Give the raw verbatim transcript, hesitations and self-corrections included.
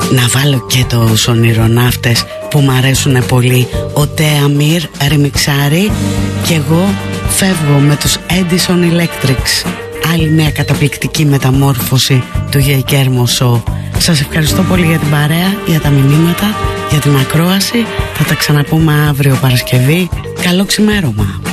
Να βάλω και τους ονειροναύτες που μ' αρέσουν πολύ. Ο Τέαμιρ ρεμιξάρει. Και εγώ φεύγω με τους Edison Electrics. Άλλη μια καταπληκτική μεταμόρφωση του Γεϊκέρμο Show. Σας ευχαριστώ πολύ για την παρέα, για τα μηνύματα, για την ακρόαση. Θα τα ξαναπούμε αύριο Παρασκευή. Καλό ξημέρωμα.